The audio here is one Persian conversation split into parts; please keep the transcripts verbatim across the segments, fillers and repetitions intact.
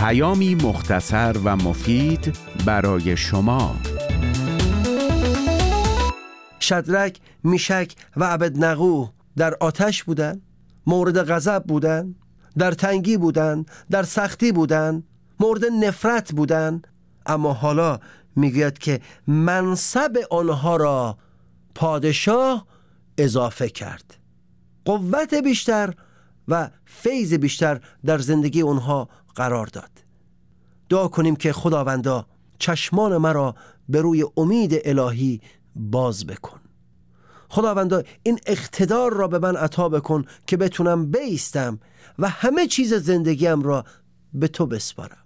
پیامی مختصر و مفید برای شما. شدرک، میشک و ابدنغو در آتش بودن، مورد غضب بودن، در تنگی بودن، در سختی بودن، مورد نفرت بودن، اما حالا میگوید که منصب آنها را پادشاه اضافه کرد. قوت بیشتر و فیض بیشتر در زندگی اونها قرار داد. دعا کنیم که خداوندا چشمان مرا به روی امید الهی باز بکن. خداوندا این اقتدار را به من عطا بکن که بتونم بایستم و همه چیز زندگیم را به تو بسپارم.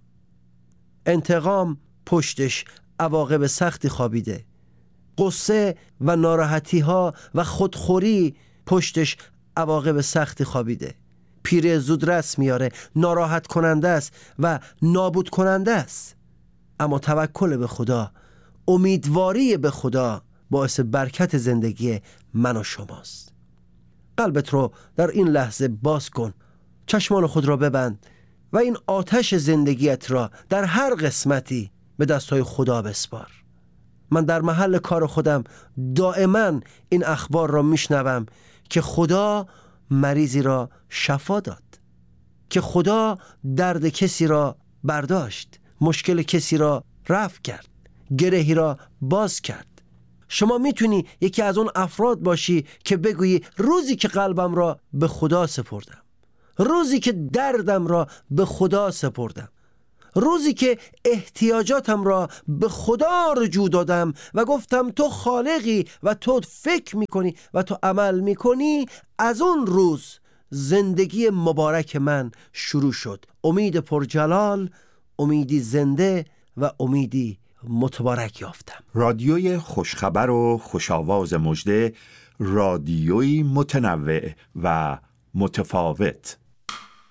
انتقام پشتش عواقب سختی خوابیده. غصه و ناراحتی ها و خودخوری پشتش عواقب سختی خوابیده. پیری زودرس میاره، ناراحت کننده است و نابود کننده است. اما توکل به خدا، امیدواری به خدا باعث برکت زندگی من و شماست. قلبت رو در این لحظه باز کن، چشمان خود را ببند و این آتش زندگیت را در هر قسمتی به دستهای خدا بسپار. من در محل کار خودم دائما این اخبار را میشنوم که خدا مریضی را شفا داد، که خدا درد کسی را برداشت، مشکل کسی را رفع کرد، گرهی را باز کرد. شما میتونی یکی از اون افراد باشی که بگویی روزی که قلبم را به خدا سپردم، روزی که دردم را به خدا سپردم، روزی که احتیاجاتم را به خدا رجوع دادم و گفتم تو خالقی و تو فکر میکنی و تو عمل میکنی، از اون روز زندگی مبارک من شروع شد. امید پرجلال، امیدی زنده و امیدی متبارک یافتم. رادیوی خوشخبر و خوشاواز مژده، رادیوی متنوع و متفاوت.